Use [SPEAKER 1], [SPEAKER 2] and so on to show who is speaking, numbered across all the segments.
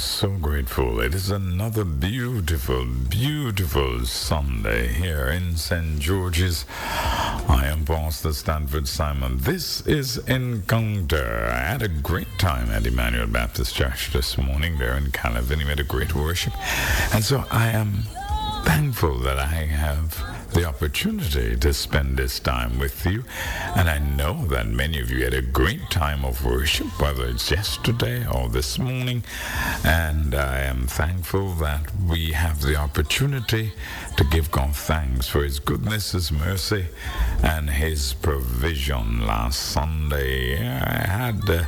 [SPEAKER 1] so grateful. It is another beautiful, beautiful Sunday here in St. George's. I am Pastor Stanford Simon. This is Encounter. I had a great time at Emmanuel Baptist Church this morning there in Calavini. We had a great worship. And so I am thankful that I have the opportunity to spend this time with you. And I know that many of you had a great time of worship, whether it's yesterday or this morning. And I am thankful that we have the opportunity to give God thanks for His goodness, His mercy, and His provision. Last Sunday, I had the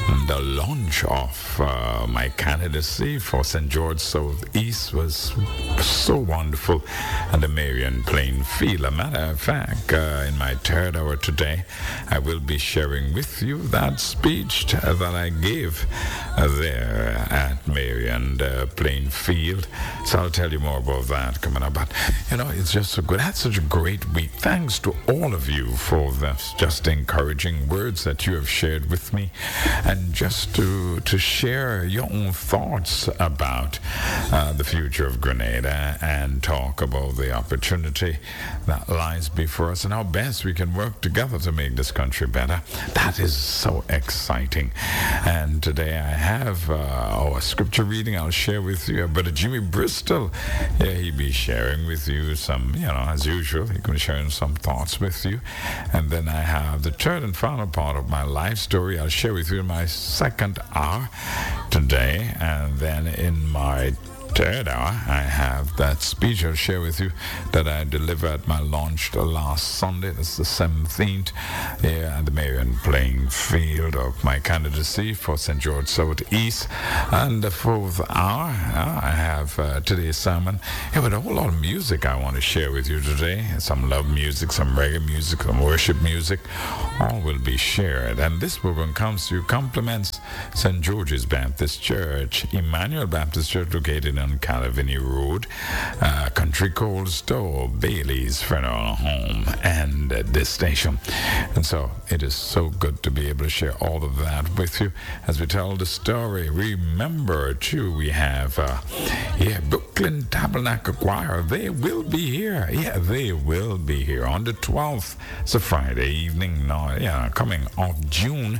[SPEAKER 1] launch of my candidacy for St. George Southeast. Was so wonderful at the Marion Plain Field. A matter of fact, in my third hour today, I will be sharing with you that speech that I gave there at Marion Plain Field. So I'll tell you more about that coming up. But, you know, it's just so good. I had such a great week. Thanks to all of you for the just encouraging words that you have shared with me, and just to share your own thoughts about the future of Grenada and talk about the opportunity that lies before us and how best we can work together to make this country better. That is so exciting. And today I have our scripture reading I'll share with you. Brother Jimmy Bristol, he'll be sharing with you some, as usual, he can share some thoughts with you. And then I have the third and final part of my life story I'll share with you in my second hour today. And then in my third hour, I have that speech I'll share with you that I delivered at my launch last Sunday. That's the 17th here at the Marion Plain Field of my candidacy for St. George Southeast. And the fourth hour, I have today's sermon with a whole lot of music I want to share with you today. Some love music, some reggae music, some worship music. All will be shared. And this program comes to you, compliments St. George's Baptist Church, Emmanuel Baptist Church, located on Calavini Road, Country Cold Store, Bailey's Funeral Home, and this station. And so it is so good to be able to share all of that with you as we tell the story. Remember, too, we have Brooklyn Tabernacle Choir. They will be here. Yeah, they will be here on the 12th. It's a Friday evening, coming off June.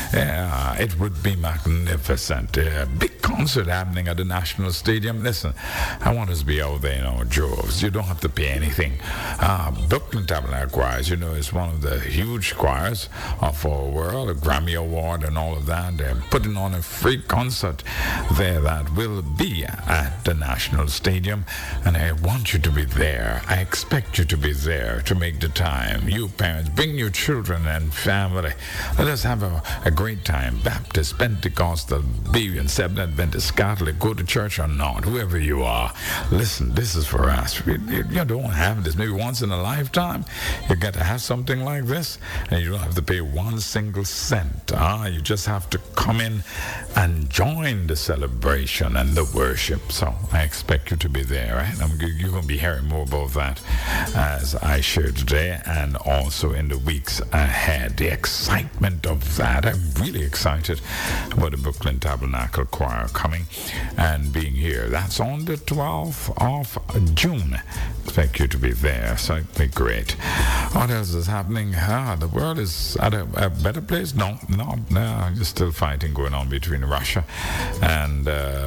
[SPEAKER 1] It would be magnificent. Big concert happening at the National Stadium. Listen, I want us to be out there in our droves. You don't have to pay anything. Brooklyn Tabernacle Choir, is one of the huge choirs of our world, a Grammy Award and all of that. They're putting on a free concert there that will be at the National Stadium, and I want you to be there. I expect you to be there to make the time. You parents, bring your children and family. Let us have a great time. Baptist, Pentecostal, Berean, Seventh Adventist, Catholic, go to church or not, whoever you are. Listen, this is for us. You don't have this. Maybe once in a lifetime, you get to have something like this, and you don't have to pay one single cent. You just have to come in and join the celebration and the worship. So I expect you to be there, right? You're going to be hearing more about that as I share today, and also in the weeks ahead. The excitement of that. I'm really excited about the Brooklyn Tabernacle Choir coming and being here. That's on the 12th of June. Expect you to be there, so it'll be great. What else is happening? The world is at a better place? No. There's still fighting going on between Russia and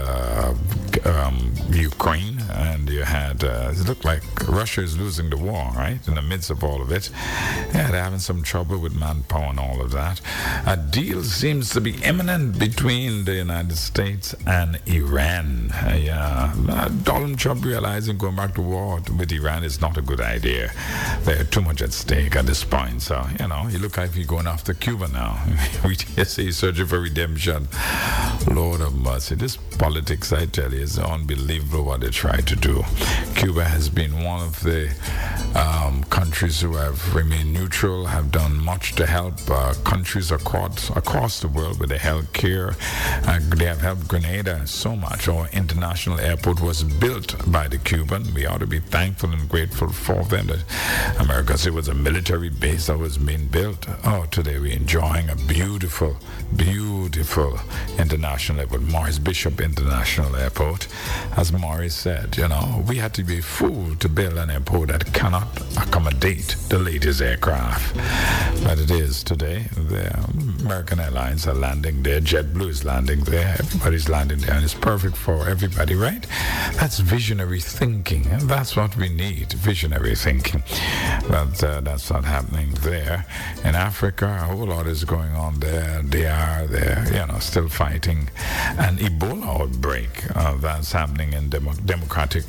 [SPEAKER 1] Ukraine, and you had it looked like Russia is losing the war, right? In the midst of all of it, they're having some trouble with manpower and all of that. A deal seems to be imminent between the United States and Iran. Donald Trump realizing going back to war with Iran is not a good idea. There's too much at stake at this point. So, you look like you're going after Cuba now. We say he's searching for redemption. Lord of mercy. This politics, I tell you, is unbelievable what they try to do. Cuba has been one of the countries who have remained neutral, have done much to help countries across the world with the health care. They have helped Grenada so much. Our international airport was built by the Cuban. We ought to be thankful and grateful for them. That America said it was a military base that was being built. Today we're enjoying a beautiful, beautiful international international airport, Morris Bishop International Airport. As Morris said, we had to be fooled to build an airport that cannot accommodate the latest aircraft. But it is today. The American Airlines are landing there. JetBlue is landing there. Everybody's landing there, and it's perfect for everybody, right? That's visionary thinking, and that's what we need, visionary thinking. But that's not happening there. In Africa, a whole lot is going on there. They are there, still fighting an Ebola outbreak that's happening in Democratic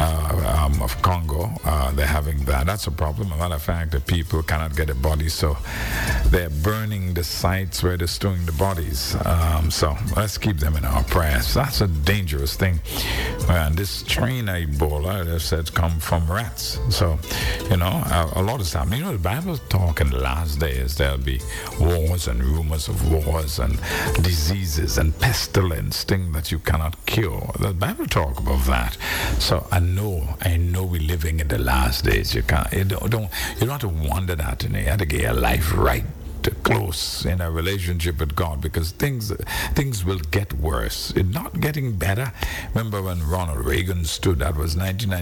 [SPEAKER 1] of Congo. They're having that. That's a problem. A matter of fact, the people cannot get a body, so they're burning the sites where they're storing the bodies. So let's keep them in our prayers. That's a dangerous thing. And this strain Ebola, they said, come from rats. So, a lot is happening. The Bible talk in the last days, there'll be wars and rumors of wars and diseases and pestilence, things that you cannot cure. The Bible talk about that. So I know we're living in the last days. You don't have to wonder that, you have to get your life right close in a relationship with God, because things will get worse. It's not getting better. Remember when Ronald Reagan stood, that was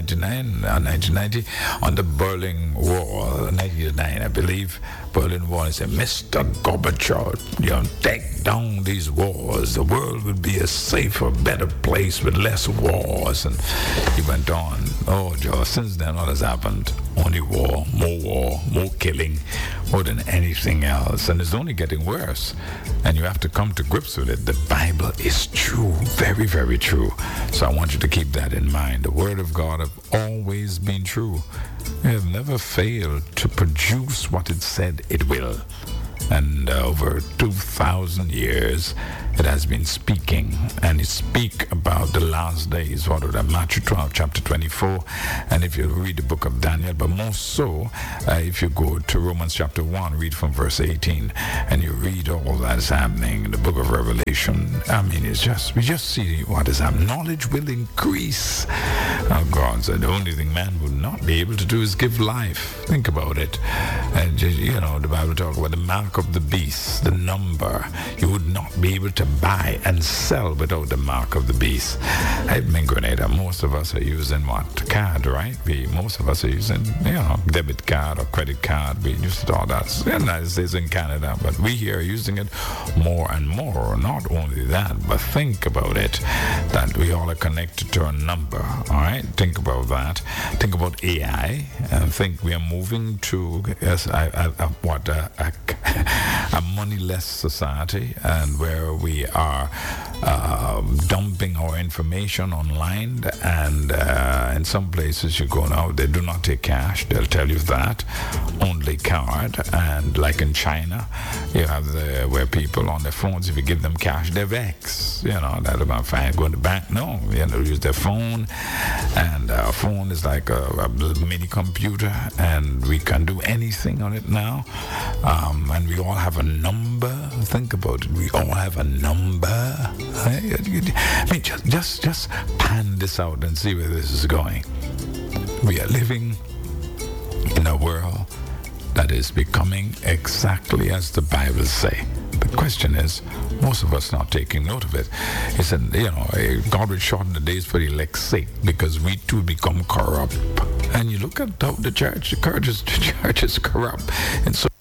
[SPEAKER 1] 1990, on the Berlin Wall, 1999, I believe, Berlin Wall, and said, Mr. Gorbachev, take down these wars. The world would be a safer, better place with less wars. And he went on. Oh, Joe, since then, what has happened? Only war, more killing, more than anything else. And it's only getting worse. And you have to come to grips with it. The Bible is true, very, very true. So I want you to keep that in mind. The Word of God has always been true. It has never failed to produce what it said it will. And over 2,000 years, it has been speaking, and it speak about the last days. What would Matthew 12, chapter 24, and if you read the book of Daniel, but more so, if you go to Romans chapter 1, read from verse 18, and you read all that's happening in the book of Revelation. I mean, we just see what is happening. Knowledge will increase. God said the only thing man would not be able to do is give life. Think about it. And the Bible talks about the mark of the beast, the number. You would not be able to buy and sell without the mark of the beast. I've been Grenada. Most of us are using what? Card, right? Most of us are using, debit card or credit card. We used to all that in the United States and Canada, but we here are using it more and more. Not only that, but think about it, that we all are connected to a number, all right? Think about that. Think about AI, and think we are moving to a moneyless society, and where we are dumping our information online, and in some places you go now, they do not take cash. They'll tell you that, only card. And like in China, you have where people on their phones, if you give them cash, they're vexed. That about fine, go to the bank. No, use their phone, and our phone is like a mini computer, and we can do anything on it now. And we all have a number. Think about it. We all have a number. I mean, just pan this out and see where this is going. We are living in a world that is becoming exactly as the Bible say. The question is, most of us not taking note of it. He said, God will shorten the days for the elect's sake, because we too become corrupt. And you look at how the church is corrupt. And so